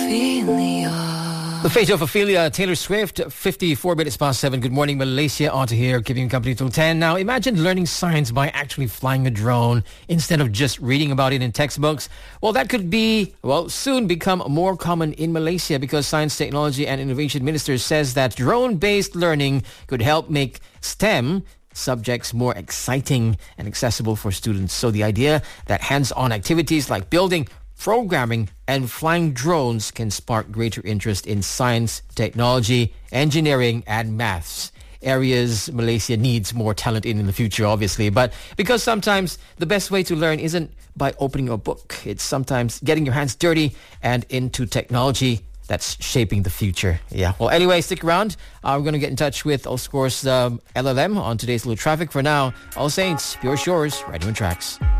Ophelia. The fate of Ophelia, Taylor Swift, 54 minutes past 7. Good morning, Malaysia. Otto here, giving you company till 10. Now, imagine learning science by actually flying a drone instead of just reading about it in textbooks. Well, that could soon become more common in Malaysia because Science, Technology and Innovation Minister says that drone-based learning could help make STEM subjects more exciting and accessible for students. So the idea that hands-on activities like building, programming and flying drones can spark greater interest in science, technology, engineering and maths. Areas Malaysia needs more talent in the future, obviously. But because sometimes the best way to learn isn't by opening a book. It's sometimes getting your hands dirty and into technology that's shaping the future. Yeah. Well, anyway, stick around. We're going to get in touch with, of course, LLM on today's Little Traffic. For now, All Saints, Pure Shores, right on Tracks.